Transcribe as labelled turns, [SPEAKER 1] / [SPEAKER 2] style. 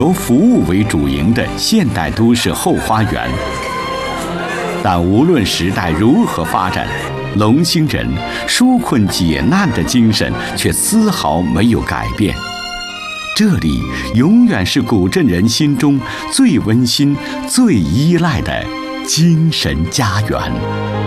[SPEAKER 1] 由服务为主营的现代都市后花园。但无论时代如何发展，龙兴人纾困解难的精神却丝毫没有改变。这里永远是古镇人心中最温馨、最依赖的精神家园。